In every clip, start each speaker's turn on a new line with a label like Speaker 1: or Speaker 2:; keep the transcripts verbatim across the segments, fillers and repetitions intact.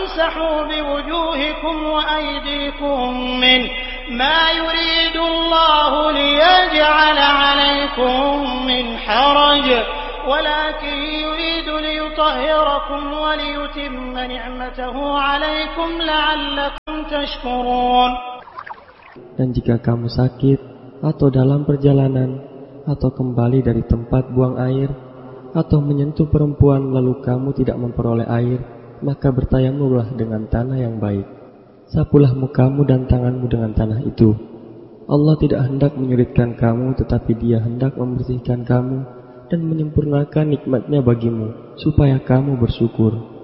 Speaker 1: وامسحوا بوجوهكم وأيديكم منه ما يريد الله ليجعل عليكم من حرج ولكن يريد ليطهركم وليتم نعمته عليكم لعلكم تشكرون.
Speaker 2: Dan jika kamu sakit atau dalam perjalanan atau kembali dari tempat buang air atau menyentuh perempuan lalu kamu tidak memperoleh air, maka bertayamumlah dengan tanah yang baik. Sapulah mukamu dan tanganmu dengan tanah itu. Allah tidak hendak menyulitkan kamu, tetapi Dia hendak membersihkan kamu dan menyempurnakan nikmat-Nya bagimu, supaya kamu bersyukur.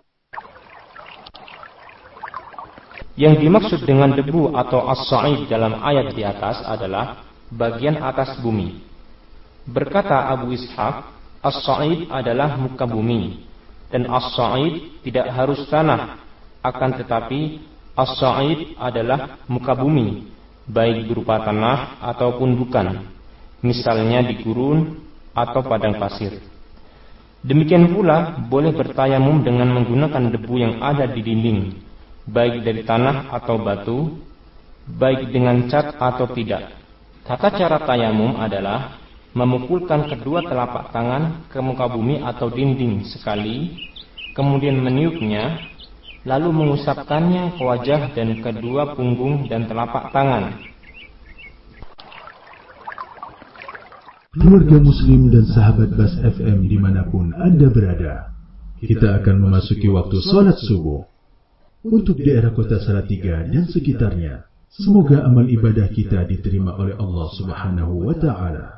Speaker 3: Yang dimaksud dengan debu atau as-sa'id dalam ayat di atas adalah bagian atas bumi. Berkata Abu Ishaq, as-sa'id adalah muka bumi, dan as-sa'id tidak harus tanah, akan tetapi as-sa'id adalah muka bumi, baik berupa tanah ataupun bukan, misalnya di gurun atau padang pasir. Demikian pula boleh bertayamum dengan menggunakan debu yang ada di dinding, baik dari tanah atau batu, baik dengan cat atau tidak. Tata cara tayamum adalah memukulkan kedua telapak tangan ke muka bumi atau dinding sekali, kemudian meniupnya, lalu mengusapkannya ke wajah dan kedua punggung dan telapak tangan.
Speaker 4: Keluarga Muslim dan sahabat Bas F M dimanapun Anda berada, kita akan memasuki waktu sholat subuh. Untuk daerah kota Salatiga dan sekitarnya, semoga amal ibadah kita diterima oleh Allah Subhanahu wa Ta'ala.